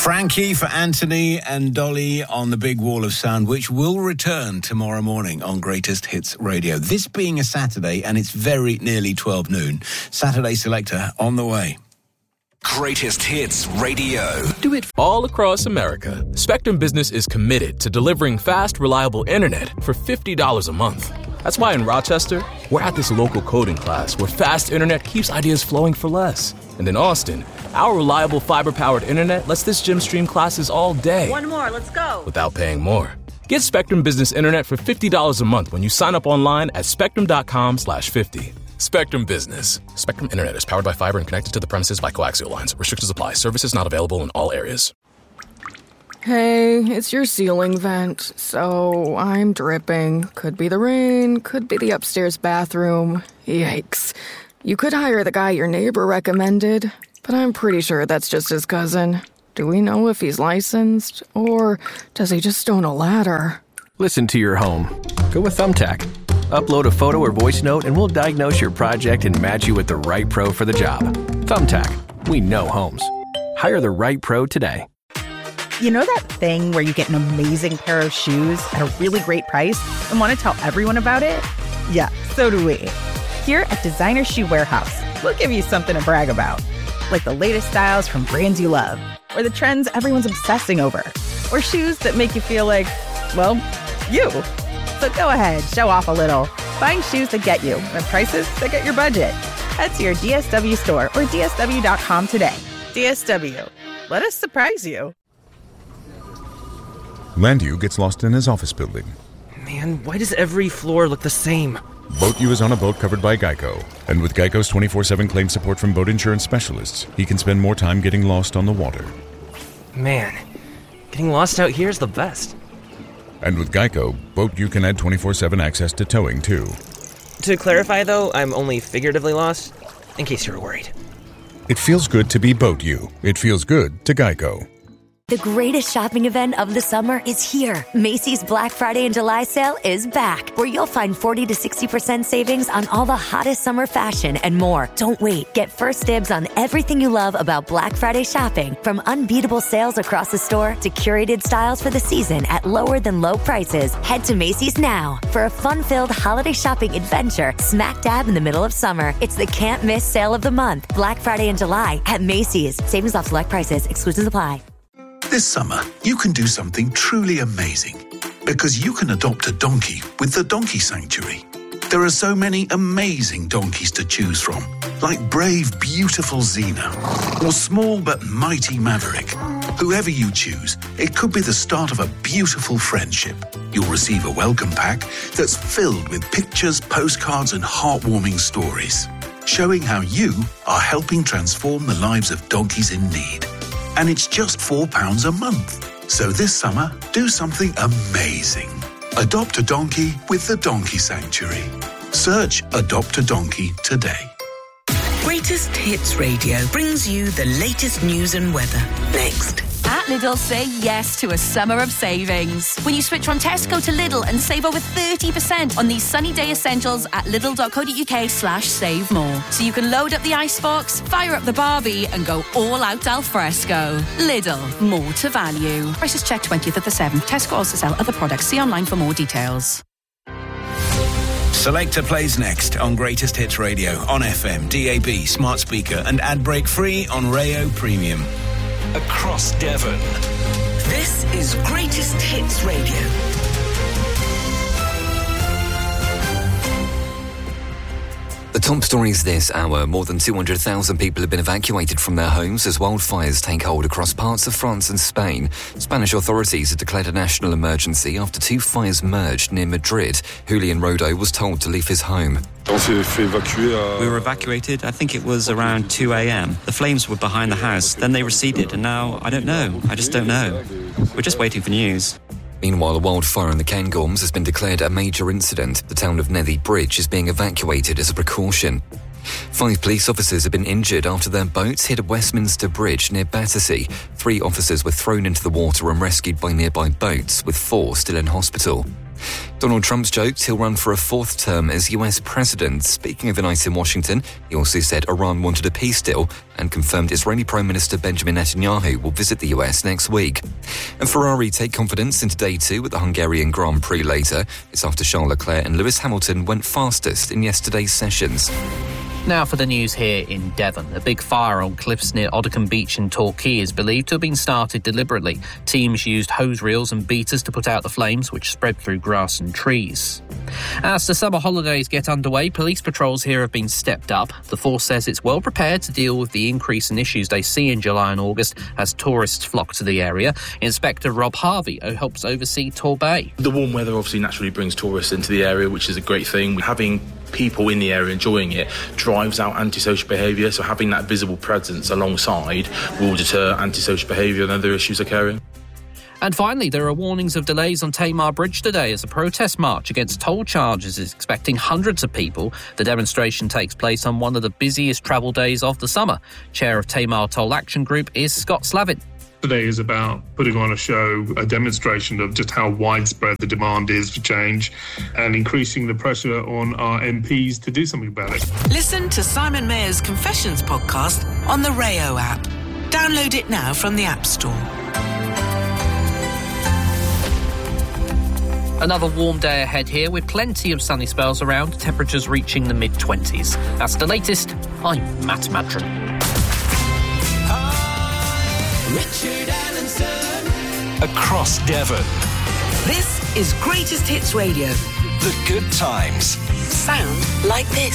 Frankie for Anthony and Dolly on the Big Wall of Sound, which will return tomorrow morning on Greatest Hits Radio. This being a Saturday, and it's very nearly 12 noon. Saturday Selector on the way. Greatest Hits Radio. Do it all across America. Spectrum Business is committed to delivering fast, reliable internet for $50 a month. That's why in Rochester, we're at this local coding class where fast internet keeps ideas flowing for less. And in Austin, our reliable fiber-powered internet lets this gym stream classes all day. One more, let's go. Without paying more. Get Spectrum Business Internet for $50 a month when you sign up online at spectrum.com/50. Spectrum Business. Spectrum Internet is powered by fiber and connected to the premises by coaxial lines. Restrictions apply. Services not available in all areas. Hey, it's your ceiling vent, so I'm dripping. Could be the rain, could be the upstairs bathroom. Yikes. You could hire the guy your neighbor recommended, but I'm pretty sure that's just his cousin. Do we know if he's licensed, or does he just own a ladder? Listen to your home. Go with Thumbtack. Upload a photo or voice note and we'll diagnose your project and match you with the right pro for the job. Thumbtack. We know homes. Hire the right pro today. You know that thing where you get an amazing pair of shoes at a really great price and want to tell everyone about it? Yeah, so do we. Here at Designer Shoe Warehouse, we'll give you something to brag about. Like the latest styles from brands you love, or the trends everyone's obsessing over, or shoes that make you feel like, well, you. So go ahead, show off a little. Find shoes that get you at prices that get your budget. Head to your DSW store or DSW.com today. DSW. Let us surprise you. Landu gets lost in his office building. Man, why does every floor look the same? Boat U is on a boat covered by Geico. And with Geico's 24/7 claim support from boat insurance specialists, he can spend more time getting lost on the water. Man, getting lost out here is the best. And with Geico, Boat U can add 24/7 access to towing, too. To clarify, though, I'm only figuratively lost, in case you were worried. It feels good to be Boat U. It feels good to Geico. The greatest shopping event of the summer is here. Macy's Black Friday and July sale is back, where you'll find 40 to 60% savings on all the hottest summer fashion and more. Don't wait. Get first dibs on everything you love about Black Friday shopping, from unbeatable sales across the store to curated styles for the season at lower than low prices. Head to Macy's now for a fun-filled holiday shopping adventure smack dab in the middle of summer. It's the can't miss sale of the month. Black Friday and July at Macy's. Savings off select prices. Exclusions apply. This summer, you can do something truly amazing, because you can adopt a donkey with the Donkey Sanctuary. There are so many amazing donkeys to choose from, like brave, beautiful Xena, or small but mighty Maverick. Whoever you choose, it could be the start of a beautiful friendship. You'll receive a welcome pack that's filled with pictures, postcards, and heartwarming stories, showing how you are helping transform the lives of donkeys in need. And it's just £4 a month. So this summer, do something amazing. Adopt a donkey with the Donkey Sanctuary. Search Adopt a Donkey today. Greatest Hits Radio brings you the latest news and weather. Next. At Lidl, say yes to a summer of savings. When you switch from Tesco to Lidl and save over 30% on these sunny day essentials at lidl.co.uk/save more. So you can load up the icebox, fire up the Barbie and go all out al fresco. Lidl, more to value. Prices check 20th of the 7th. Tesco also sell other products. See online for more details. Selector plays next on Greatest Hits Radio on FM, DAB, smart speaker and ad break free on Rayo Premium. Across Devon. This is Greatest Hits Radio. The top stories this hour. More than 200,000 people have been evacuated from their homes as wildfires take hold across parts of France and Spain. Spanish authorities have declared a national emergency after two fires merged near Madrid. Julian Rodo was told to leave his home. We were evacuated, I think it was around 2 a.m. The flames were behind the house, then they receded, and now, I don't know. I just don't know. We're just waiting for news. Meanwhile, a wildfire in the Cairngorms has been declared a major incident. The town of Nethy Bridge is being evacuated as a precaution. 5 police officers have been injured after their boats hit Westminster Bridge near Battersea. 3 officers were thrown into the water and rescued by nearby boats, with 4 still in hospital. Donald Trump's joked he'll run for a fourth term as US president. Speaking of the night in Washington, he also said Iran wanted a peace deal and confirmed Israeli Prime Minister Benjamin Netanyahu will visit the US next week. And Ferrari take confidence into day 2 at the Hungarian Grand Prix later. It's after Charles Leclerc and Lewis Hamilton went fastest in yesterday's sessions. Now for the news here in Devon. A big fire on cliffs near Oddicombe Beach in Torquay is believed to have been started deliberately. Teams used hose reels and beaters to put out the flames, which spread through grass and trees. As the summer holidays get underway, police patrols here have been stepped up. The force says it's well prepared to deal with the increase in issues they see in July and August as tourists flock to the area. Inspector Rob Harvey helps oversee Torbay. The warm weather obviously naturally brings tourists into the area, which is a great thing. Having people in the area enjoying it drives out antisocial behaviour, so having that visible presence alongside will deter antisocial behaviour and other issues occurring. And finally, there are warnings of delays on Tamar Bridge today as a protest march against toll charges is expecting hundreds of people. The demonstration takes place on one of the busiest travel days of the summer. Chair of Tamar Toll Action Group is Scott Slavitt. Today is about putting on a show, a demonstration of just how widespread the demand is for change and increasing the pressure on our MPs to do something about it. Listen to Simon Mayer's Confessions podcast on the Rayo app. Download it now from the App Store. Another warm day ahead here with plenty of sunny spells around, temperatures reaching the mid-20s. That's the latest. I'm Matt Matron. Richard Allen Son. Across Devon. This is Greatest Hits Radio. The good times. Sound like this.